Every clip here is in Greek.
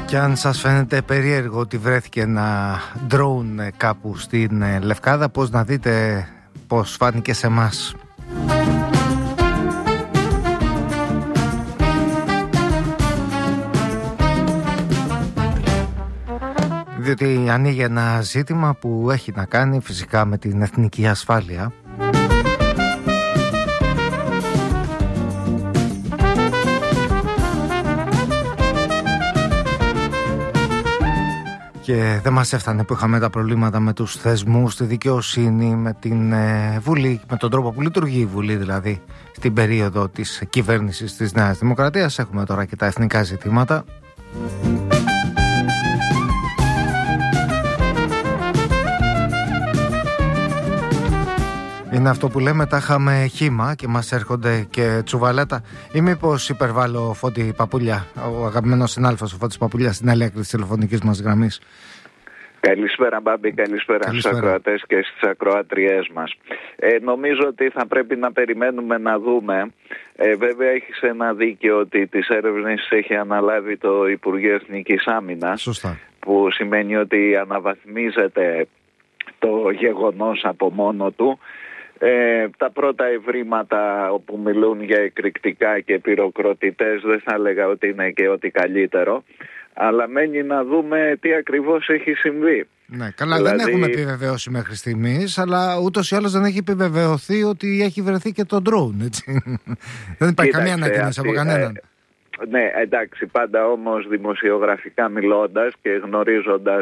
Και αν σας φαίνεται περίεργο ότι βρέθηκε ένα drone κάπου στην Λευκάδα, πώς να δείτε πώς φάνηκε σε εμάς. Διότι ανοίγει ένα ζήτημα που έχει να κάνει φυσικά με την εθνική ασφάλεια. Και δεν μας έφτανε που είχαμε τα προβλήματα με τους θεσμούς, τη δικαιοσύνη, με την Βουλή, με τον τρόπο που λειτουργεί η Βουλή δηλαδή στην περίοδο της κυβέρνησης της Νέας Δημοκρατίας. Έχουμε τώρα και τα εθνικά ζητήματα. Είναι αυτό που λέμε, τα είχαμε χύμα και μας έρχονται και τσουβαλέτα. Ή μήπως υπερβάλλω, Φώτη Παπούλια, ο αγαπημένος συνάδελφος ο Φώτης Παπούλια, στην άλλη άκρη της τηλεφωνικής μας γραμμής. Καλησπέρα Μπάμπη, καλησπέρα στους ακροατές και στις ακροατριές μας. Νομίζω ότι θα πρέπει να περιμένουμε να δούμε. Βέβαια έχεις ένα δίκαιο ότι τις έρευνες έχει αναλάβει το Υπουργείο Εθνικής Άμυνας. Σωστά. Που σημαίνει ότι αναβαθμίζεται το γεγονός από μόνο του. Τα πρώτα ευρήματα όπου μιλούν για εκρηκτικά και πυροκροτητές δεν θα έλεγα ότι είναι και ό,τι καλύτερο, αλλά μένει να δούμε τι ακριβώς έχει συμβεί. Ναι, καλά, δηλαδή... δεν έχουμε επιβεβαιώσει μέχρι στιγμής, αλλά ούτως ή άλλως δεν έχει επιβεβαιωθεί ότι έχει βρεθεί και το drone, έτσι. Δεν υπάρχει καμία ανακοίνωση από κανέναν. Ναι, εντάξει, πάντα όμως δημοσιογραφικά μιλώντας και γνωρίζοντας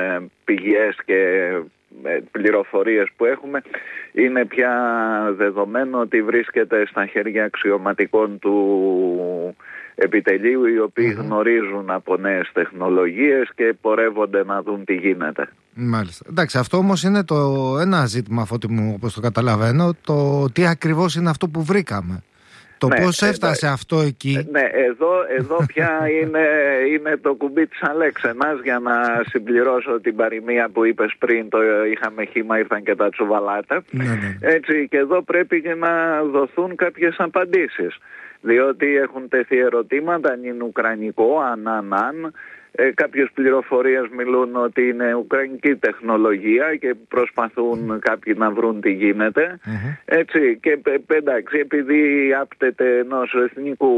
πηγές και πληροφορίες που έχουμε, είναι πια δεδομένο ότι βρίσκεται στα χέρια αξιωματικών του επιτελείου, οι οποίοι γνωρίζουν από νέες τεχνολογίες και πορεύονται να δουν τι γίνεται. Μάλιστα. Εντάξει, αυτό όμως είναι ένα ζήτημα, Φώτη μου, όπως το καταλαβαίνω, το τι ακριβώς είναι αυτό που βρήκαμε. Το πώς έφτασε αυτό εκεί. Ναι, εδώ πια είναι το κουμπί της Αλέξενας, για να συμπληρώσω την παροιμία που είπες πριν, το είχαμε χύμα, ήρθαν και τα τσουβαλάτα. Ναι. Έτσι, και εδώ πρέπει και να δοθούν κάποιες απαντήσεις. Διότι έχουν τεθεί ερωτήματα αν είναι ουκρανικό, αν. Κάποιες πληροφορίες μιλούν ότι είναι ουκρανική τεχνολογία και προσπαθούν κάποιοι να βρουν τι γίνεται. Έτσι, και εντάξει, επειδή άπτεται ενός εθνικού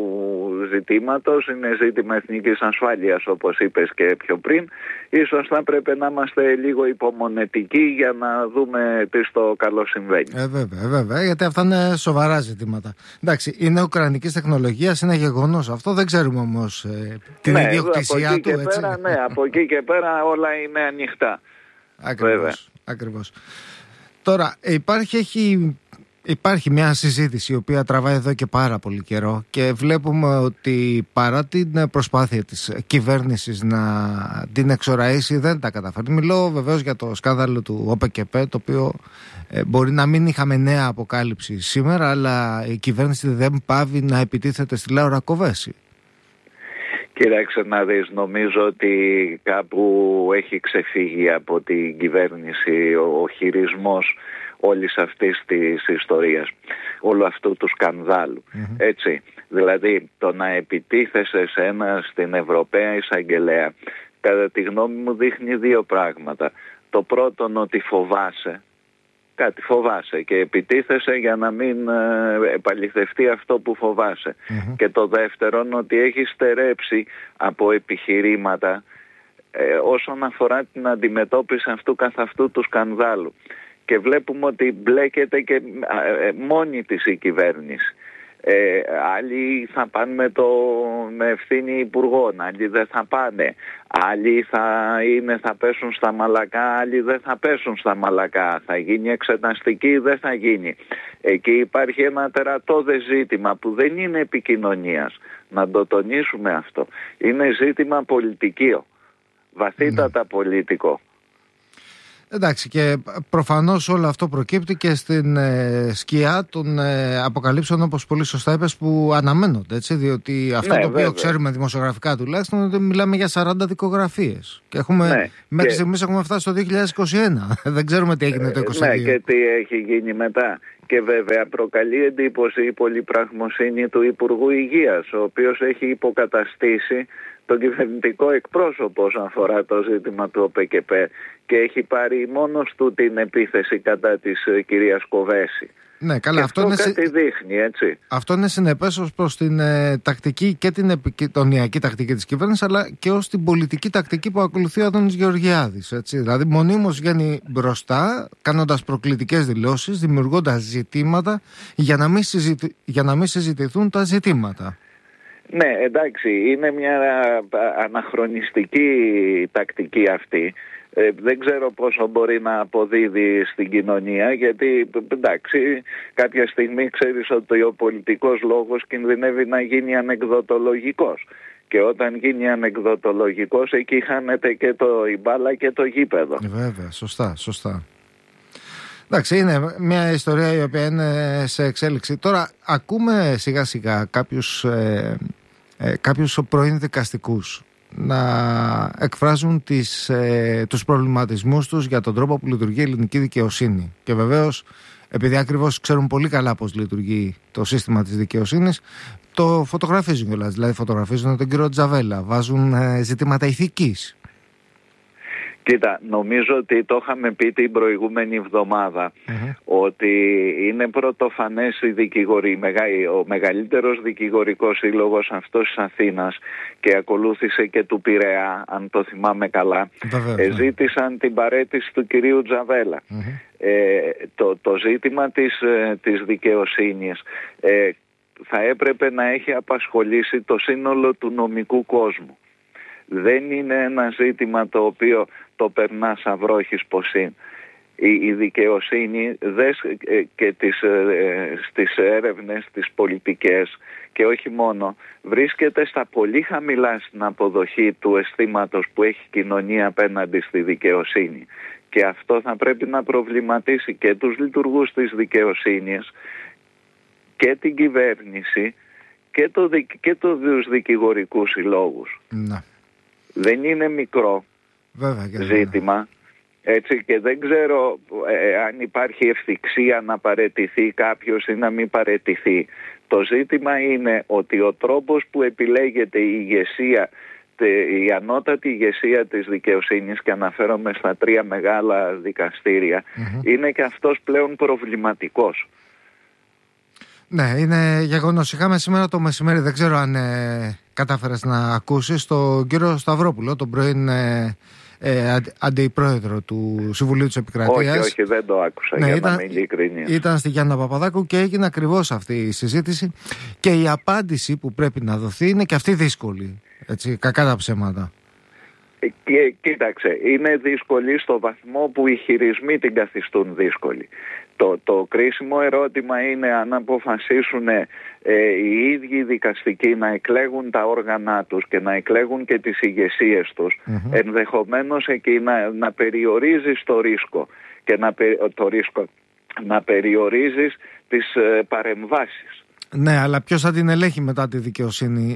ζητήματος, είναι ζήτημα εθνικής ασφάλειας όπως είπες και πιο πριν, ίσως θα πρέπει να είμαστε λίγο υπομονετικοί για να δούμε τι στο καλό συμβαίνει. Βέβαια, γιατί αυτά είναι σοβαρά ζητήματα. Εντάξει, είναι ουκρανικής τεχνολογίας, είναι γεγονός αυτό, δεν ξέρουμε όμως την ιδιοκτησία. Από εκεί και πέρα όλα είναι ανοιχτά. Ακριβώς. Τώρα υπάρχει μια συζήτηση η οποία τραβάει εδώ και πάρα πολύ καιρό και βλέπουμε ότι παρά την προσπάθεια της κυβέρνησης να την εξοραίσει δεν τα καταφέρει. Μιλώ βεβαίως για το σκάνδαλο του ΟΠΕΚΕΠΕ, το οποίο μπορεί να μην είχαμε νέα αποκάλυψη σήμερα, αλλά η κυβέρνηση δεν πάβει να επιτίθεται στη Λάουρα Κοβέση. Κοίταξε να δεις, νομίζω ότι κάπου έχει ξεφύγει από την κυβέρνηση ο χειρισμός όλης αυτής της ιστορίας, όλου αυτού του σκανδάλου. Έτσι, δηλαδή το να επιτίθεσαι στην Ευρωπαία Εισαγγελέα, κατά τη γνώμη μου δείχνει δύο πράγματα. Το πρώτο, ότι κάτι φοβάσαι και επιτίθεσαι για να μην επαληθευτεί αυτό που φοβάσαι. Και το δεύτερο, ότι έχει στερέψει από επιχειρήματα όσον αφορά την αντιμετώπιση αυτού καθ' αυτού του σκανδάλου. Και βλέπουμε ότι μπλέκεται και μόνη της η κυβέρνηση. Άλλοι θα πάνε με ευθύνη υπουργών, άλλοι δεν θα πάνε. Άλλοι θα πέσουν στα μαλακά, άλλοι δεν θα πέσουν στα μαλακά. Θα γίνει εξεταστική, δεν θα γίνει. Εκεί υπάρχει ένα τερατώδες ζήτημα που δεν είναι επικοινωνίας. Να το τονίσουμε αυτό. Είναι ζήτημα πολιτικό. Βαθύτατα πολιτικό. Εντάξει, και προφανώς όλο αυτό προκύπτει και στην σκιά των αποκαλύψεων, όπως πολύ σωστά είπες, που αναμένονται, έτσι, διότι αυτό το οποίο ξέρουμε δημοσιογραφικά τουλάχιστον είναι ότι μιλάμε για 40 δικογραφίες και μέχρι στιγμής έχουμε φτάσει στο 2021. Δεν ξέρουμε τι έγινε το 2022. Ναι, και τι έχει γίνει μετά. Και βέβαια προκαλεί εντύπωση η πολυπραγμοσύνη του Υπουργού Υγείας, ο οποίος έχει υποκαταστήσει τον κυβερνητικό εκπρόσωπο όσον αφορά το ζήτημα του ΟΠΕΚΕΠ και έχει πάρει μόνος του την επίθεση κατά της κυρίας Κοβέση. Ναι, καλά, και αυτό κάτι δείχνει, έτσι. Αυτό είναι συνεπές ως προς την τακτική και την επικοινωνιακή τακτική της κυβέρνησης, αλλά και ως την πολιτική τακτική που ακολουθεί ο Άδωνης Γεωργιάδης. Έτσι. Δηλαδή, μονίμως βγαίνει μπροστά, κάνοντας προκλητικές δηλώσεις, δημιουργώντας ζητήματα για να μην συζητηθούν τα ζητήματα. Ναι, εντάξει, είναι μια αναχρονιστική τακτική αυτή. Δεν ξέρω πόσο μπορεί να αποδίδει στην κοινωνία, γιατί εντάξει, κάποια στιγμή ξέρεις ότι ο πολιτικός λόγος κινδυνεύει να γίνει ανεκδοτολογικός. Και όταν γίνει ανεκδοτολογικός, εκεί χάνεται και η μπάλα και το γήπεδο. Βέβαια, σωστά. Εντάξει, είναι μια ιστορία η οποία είναι σε εξέλιξη. Τώρα ακούμε σιγά σιγά κάποιους πρώην δικαστικούς να εκφράζουν τους προβληματισμούς τους για τον τρόπο που λειτουργεί η ελληνική δικαιοσύνη. Και βεβαίως, επειδή ακριβώς ξέρουν πολύ καλά πώς λειτουργεί το σύστημα της δικαιοσύνης, το φωτογραφίζουν κιόλας. Δηλαδή φωτογραφίζουν τον κύριο Τζαβέλα, βάζουν ζητήματα ηθικής. Κοίτα, νομίζω ότι το είχαμε πει την προηγούμενη εβδομάδα ότι είναι πρωτοφανές οι δικηγοροί, ο μεγαλύτερος δικηγορικός σύλλογος αυτός της Αθήνας και ακολούθησε και του Πειραιά, αν το θυμάμαι καλά, ζήτησαν την παραίτηση του κυρίου Τζαβέλα. Το ζήτημα της δικαιοσύνης θα έπρεπε να έχει απασχολήσει το σύνολο του νομικού κόσμου. Δεν είναι ένα ζήτημα το οποίο το περνά σαν βρόχης ποσήν. Η δικαιοσύνη και στις έρευνες, τις πολιτικές και όχι μόνο, βρίσκεται στα πολύ χαμηλά στην αποδοχή του αισθήματος που έχει η κοινωνία απέναντι στη δικαιοσύνη. Και αυτό θα πρέπει να προβληματίσει και τους λειτουργούς της δικαιοσύνης και την κυβέρνηση και τους δικηγορικούς συλλόγους. Να. Δεν είναι μικρό ζήτημα, έτσι, και δεν ξέρω αν υπάρχει ευθυξία να παραιτηθεί κάποιος ή να μην παραιτηθεί. Το ζήτημα είναι ότι ο τρόπος που επιλέγεται η ηγεσία, η ανώτατη ηγεσία της δικαιοσύνης, και αναφέρομαι στα 3 μεγάλα δικαστήρια, είναι και αυτός πλέον προβληματικός. Ναι, είναι γεγονός. Είχαμε σήμερα το μεσημέρι, δεν ξέρω αν κατάφερες να ακούσεις, τον κύριο Σταυρόπουλο, τον πρώην αντιπρόεδρο του Συμβουλίου της Επικρατείας. Όχι, δεν το άκουσα, για να είμαι ειλικρινής. Ήταν στη Γιάννα Παπαδάκου και έγινε ακριβώς αυτή η συζήτηση και η απάντηση που πρέπει να δοθεί είναι και αυτή δύσκολη, έτσι, κακά τα ψέματα. Κοίταξε, είναι δύσκολη στο βαθμό που οι χειρισμοί την καθιστούν δύσκολη. Το κρίσιμο ερώτημα είναι αν αποφασίσουν οι ίδιοι δικαστικοί να εκλέγουν τα όργανα τους και να εκλέγουν και τις ηγεσίες τους, ενδεχομένως εκεί να περιορίζεις το ρίσκο και να περιορίζεις τις παρεμβάσεις. Ναι, αλλά ποιος θα την ελέγχει μετά τη δικαιοσύνη?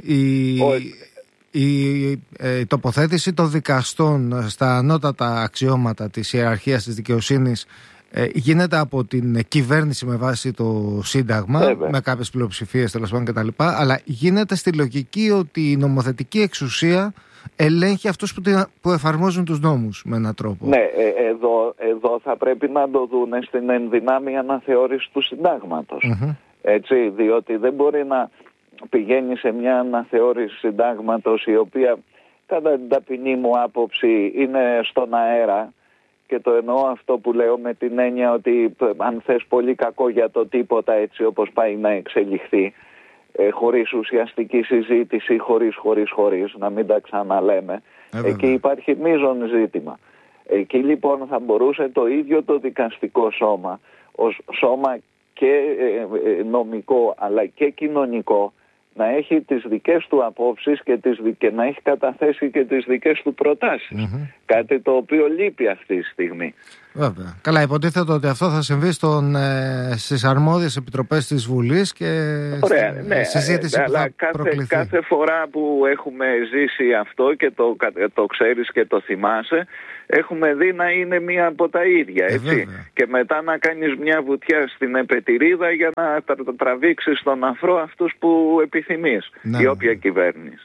Η τοποθέτηση των δικαστών στα ανώτατα αξιώματα της ιεραρχίας της δικαιοσύνης γίνεται από την κυβέρνηση με βάση το Σύνταγμα, με κάποιες πλειοψηφίες τέλος πάντων κτλ. Αλλά γίνεται στη λογική ότι η νομοθετική εξουσία ελέγχει αυτούς που εφαρμόζουν τους νόμους με έναν τρόπο. Ναι, εδώ θα πρέπει να το δουν στην ενδυνάμει αναθεώρηση του Συντάγματος. Έτσι, διότι δεν μπορεί να πηγαίνει σε μια αναθεώρηση συντάγματος η οποία κατά την ταπεινή μου άποψη είναι στον αέρα, και το εννοώ αυτό που λέω με την έννοια ότι αν θες πολύ κακό για το τίποτα, έτσι όπως πάει να εξελιχθεί, χωρίς ουσιαστική συζήτηση, χωρίς, να μην τα ξαναλέμε, εκεί υπάρχει μείζον ζήτημα. Εκεί λοιπόν θα μπορούσε το ίδιο το δικαστικό σώμα, ως σώμα και νομικό αλλά και κοινωνικό, να έχει τις δικές του απόψεις και να έχει καταθέσει και τις δικές του προτάσεις. Κάτι το οποίο λείπει αυτή τη στιγμή. Βέβαια. Καλά, υποτίθεται ότι αυτό θα συμβεί στις αρμόδιες επιτροπές της Βουλής και συζήτηση που θα προκληθεί. Κάθε φορά που έχουμε ζήσει αυτό και το ξέρεις και το θυμάσαι, έχουμε δει να είναι μία από τα ίδια, έτσι. Και μετά να κάνεις μια βουτιά στην επετηρίδα για να τραβήξεις στον αφρό αυτούς που επιθυμείς, η όποια κυβέρνηση.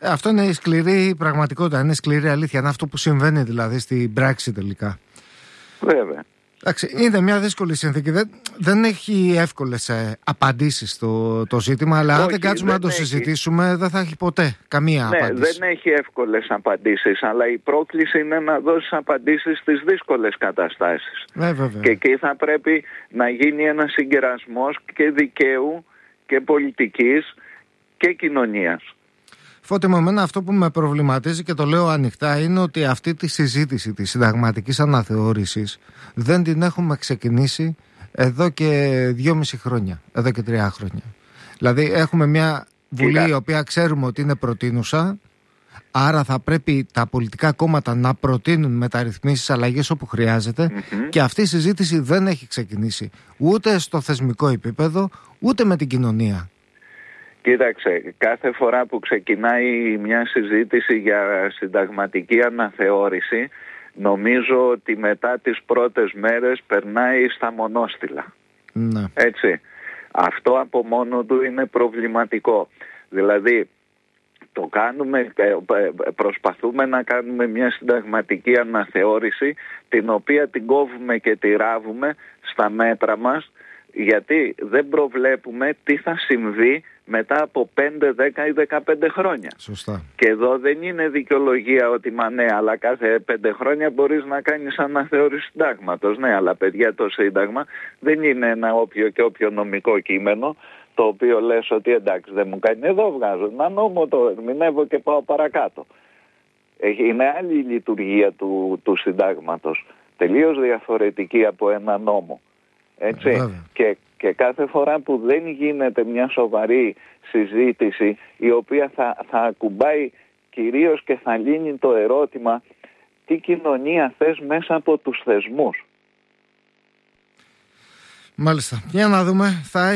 Αυτό είναι η σκληρή πραγματικότητα, είναι σκληρή αλήθεια. Είναι αυτό που συμβαίνει δηλαδή στην πράξη τελικά. Βέβαια. Εντάξει, είναι μια δύσκολη συνθήκη. Δεν έχει εύκολες απαντήσεις το ζήτημα, αλλά αν δεν κάτσουμε να το συζητήσουμε, δεν θα έχει ποτέ καμία απάντηση. Δεν έχει εύκολες απαντήσεις, αλλά η πρόκληση είναι να δώσεις απαντήσεις στις δύσκολες καταστάσεις. Και εκεί θα πρέπει να γίνει ένας συγκερασμός και δικαίου και πολιτικής και κοινωνίας. Φώτη μου, εμένα αυτό που με προβληματίζει και το λέω ανοιχτά είναι ότι αυτή τη συζήτηση της συνταγματικής αναθεώρησης δεν την έχουμε ξεκινήσει εδώ και 2,5 χρόνια, εδώ και 3 χρόνια. Δηλαδή έχουμε μια Βουλή η οποία ξέρουμε ότι είναι προτείνουσα, άρα θα πρέπει τα πολιτικά κόμματα να προτείνουν μεταρρυθμίσεις, αλλαγές όπου χρειάζεται και αυτή η συζήτηση δεν έχει ξεκινήσει ούτε στο θεσμικό επίπεδο ούτε με την κοινωνία. Κοίταξε, κάθε φορά που ξεκινάει μια συζήτηση για συνταγματική αναθεώρηση, νομίζω ότι μετά τις πρώτες μέρες περνάει στα μονόστιλα. Ναι. Έτσι. Αυτό από μόνο του είναι προβληματικό. Δηλαδή, προσπαθούμε να κάνουμε μια συνταγματική αναθεώρηση, την οποία την κόβουμε και τη ράβουμε στα μέτρα μας, γιατί δεν προβλέπουμε τι θα συμβεί μετά από 5, 10 ή 15 χρόνια. Σωστά. Και εδώ δεν είναι δικαιολογία ότι ναι, αλλά κάθε 5 χρόνια μπορείς να κάνεις αναθεώρηση συντάγματος. Ναι, αλλά παιδιά, το Σύνταγμα δεν είναι ένα όποιο και όποιο νομικό κείμενο, το οποίο λες ότι εντάξει δεν μου κάνει, εδώ βγάζω ένα νόμο, το ερμηνεύω και πάω παρακάτω. Είναι άλλη η λειτουργία του Συντάγματος, τελείως διαφορετική από ένα νόμο. Έτσι. Και κάθε φορά που δεν γίνεται μια σοβαρή συζήτηση, η οποία θα ακουμπάει κυρίως και θα λύνει το ερώτημα τι κοινωνία θες μέσα από τους θεσμούς. Μάλιστα. Για να δούμε.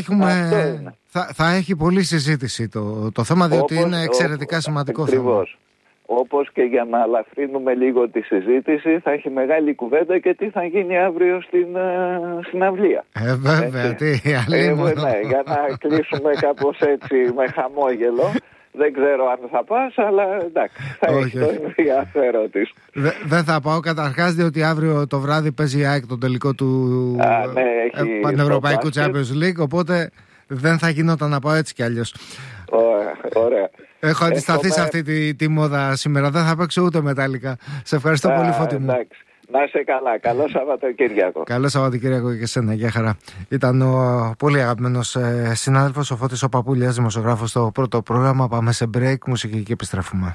Θα έχει πολλή συζήτηση το θέμα, διότι είναι εξαιρετικά σημαντικό θέμα. Όπως και για να αλαφρύνουμε λίγο τη συζήτηση, θα έχει μεγάλη κουβέντα και τι θα γίνει αύριο στην συναυλία. Βέβαια, τι αλίμονο. Ναι, για να κλείσουμε κάπως έτσι με χαμόγελο. Δεν ξέρω αν θα πας, αλλά εντάξει, θα έχει το ενδιαφέρον της. Δεν θα πάω καταρχάς, διότι αύριο το βράδυ παίζει η ΑΕΚ το τελικό του Πανευρωπαϊκού Champions League, οπότε δεν θα γινόταν να πάω έτσι κι αλλιώς. Ωραία. Έχω αντισταθεί σε αυτή τη μόδα σήμερα. Δεν θα παίξω ούτε μετάλλικα. Σε ευχαριστώ πολύ, Φώτη μου. Εντάξει. Να είσαι καλά. Καλό Σαββατοκύριακο. Καλό Σαββατοκύριακο και εσένα. Γεια χαρά. Ήταν ο πολύ αγαπημένος συνάδελφος, ο Φώτης ο Παπούλιας, δημοσιογράφος στο πρώτο πρόγραμμα. Πάμε σε break, μουσική και επιστρέφουμε.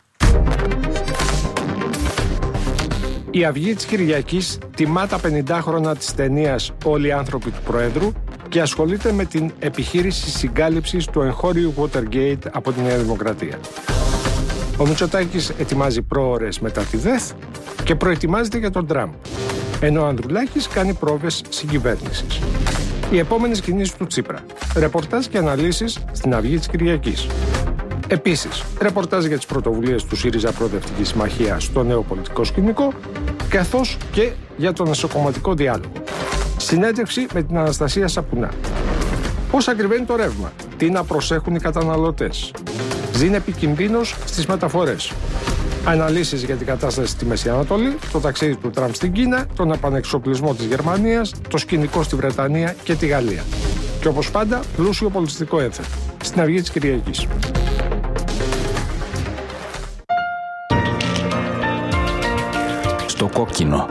Η Αυγή της Κυριακής τιμά τα 50 χρόνια της ταινίας «Όλοι οι άνθρωποι του Προέδρου» και ασχολείται με την επιχείρηση συγκάλυψης του εγχώριου Watergate από τη Νέα Δημοκρατία. Ο Μητσοτάκης ετοιμάζει πρόωρες μετά τη ΔΕΘ και προετοιμάζεται για τον Τραμπ, ενώ ο Ανδρουλάκης κάνει πρόβες συγκυβέρνησης. Οι επόμενες κινήσεις του Τσίπρα. Ρεπορτάζ και αναλύσεις στην Αυγή της Κυριακής. Επίσης, ρεπορτάζ για τις πρωτοβουλίες του ΣΥΡΙΖΑ Προοδευτική Συμμαχία στο νέο πολιτικό σκηνικό, καθώς και για τον εσωκομματικό διάλογο. Συνέντευξη με την Αναστασία Σαπουνά. Πώς ακριβένει το ρεύμα, τι να προσέχουν οι καταναλωτές. Ζήν επικινδύνος στις μεταφορές. Αναλύσεις για την κατάσταση στη Μέση Ανατολή, το ταξίδι του Τραμπ στην Κίνα, τον επανεξοπλισμό της Γερμανίας, το σκηνικό στη Βρετανία και τη Γαλλία. Και όπως πάντα, πλούσιο πολιτιστικό ένθετο. Στην Αυγή της Κυριακής. Στο κόκκινο.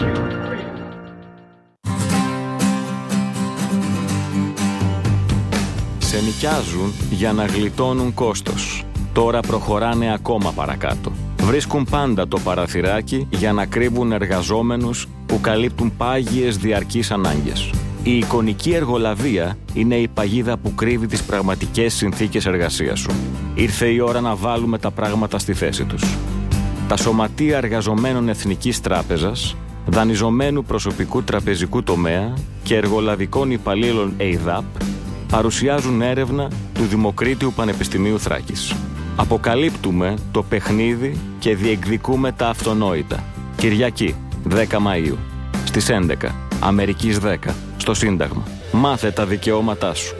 Σε νοικιάζουν για να γλιτώνουν κόστος. Τώρα προχωράνε ακόμα παρακάτω. Βρίσκουν πάντα το παραθυράκι για να κρύβουν εργαζόμενους που καλύπτουν πάγιες διαρκείς ανάγκες. Η εικονική εργολαβία είναι η παγίδα που κρύβει τις πραγματικές συνθήκες εργασίας σου. Ήρθε η ώρα να βάλουμε τα πράγματα στη θέση τους. Τα σωματεία εργαζομένων Εθνικής Τράπεζας, δανειζομένου προσωπικού τραπεζικού τομέα και εργολαβικών υπαλλήλων ΕΙΔΑΠ παρουσιάζουν έρευνα του Δημοκρίτιου Πανεπιστημίου Θράκης. Αποκαλύπτουμε το παιχνίδι και διεκδικούμε τα αυτονόητα. Κυριακή, 10 Μαΐου, στις 11, Αμερικής 10, στο Σύνταγμα. Μάθε τα δικαιώματά σου.